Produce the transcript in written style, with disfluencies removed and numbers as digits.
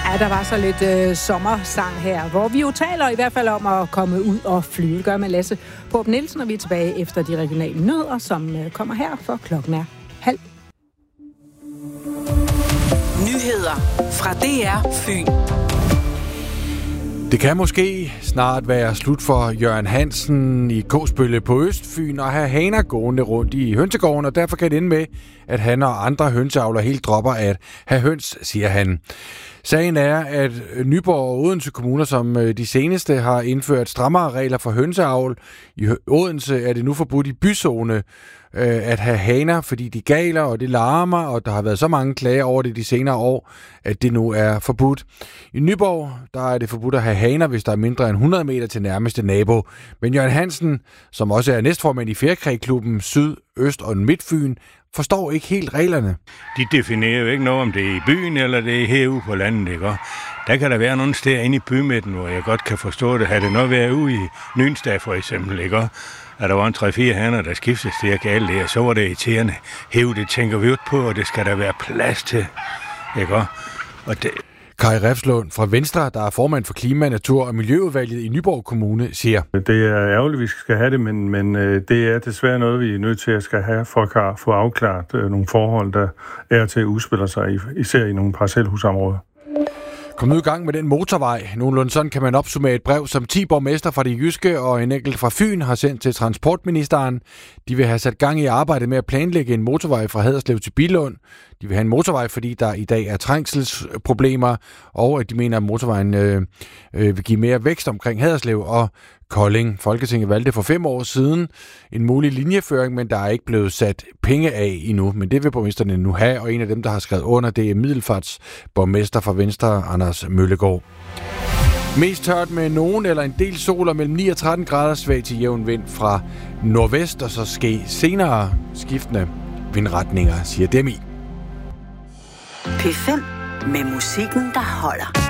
Ja, der var så lidt sommersang her, hvor vi jo taler i hvert fald om at komme ud og flyve. Det gør med Lasse Popp Nielsen, og vi er tilbage efter de regionale nyheder, som kommer her, for klokken er 12:30. Nyheder fra DR Fyn. Det kan måske snart være slut for Jørgen Hansen i Kogsbølle på Østfyn og have haner gående rundt i hønsegården, og derfor kan det ende med, at han og andre hønseavlere helt dropper at have høns, siger han. Sagen er, at Nyborg og Odense kommuner, som de seneste har indført strammere regler for hønseavl. I Odense er det nu forbudt i byzone at have haner, fordi de galer, og det larmer, og der har været så mange klager over det de senere år, at det nu er forbudt. I Nyborg, der er det forbudt at have haner, hvis der er mindre end 100 meter til nærmeste nabo. Men Jørgen Hansen, som også er næstformand i Fjerkræklubben Syd, Øst og Midtfyn, forstår ikke helt reglerne. De definerer jo ikke noget, om det er i byen eller det er herude på landet, ikke? Der kan der være nogle steder inde i bymidten, hvor jeg godt kan forstå det. Har det noget været ude i Nynstad for eksempel, ikke? At der var en 3-4 haner, der skiftes til at gale det, og så var det irriterende. Hæve, det tænker vi ud på, og det skal der være plads til, ikke? Og det... Kai Refslund fra Venstre, der er formand for Klima-, Natur- og Miljøudvalget i Nyborg Kommune, siger: Det er ærgerligt, vi skal have det, men det er desværre noget, vi er nødt til at skal have for at få afklaret nogle forhold, der er til at udspille sig, især i nogle parcelhusområder. Kom nu i gang med den motorvej. Nogenlunde sådan kan man opsummere et brev, som 10 borgmester fra det jyske og en enkelt fra Fyn har sendt til transportministeren. De vil have sat gang i arbejdet med at planlægge en motorvej fra Haderslev til Billund. De vil have en motorvej, fordi der i dag er trængselsproblemer, og at de mener, at motorvejen vil give mere vækst omkring Haderslev og Kolding. Folketinget valgte for 5 år siden en mulig linjeføring, men der er ikke blevet sat penge af endnu. Men det vil borgmesterne nu have, og en af dem, der har skrevet under, det er Middelfarts borgmester fra Venstre, Anders Møllegaard. Mest tørt med nogen eller en del sol og mellem 9 og 13 grader, svag til jævn vind fra nordvest, og så ske senere skiftende vindretninger, siger DMI. P5 med musikken, der holder.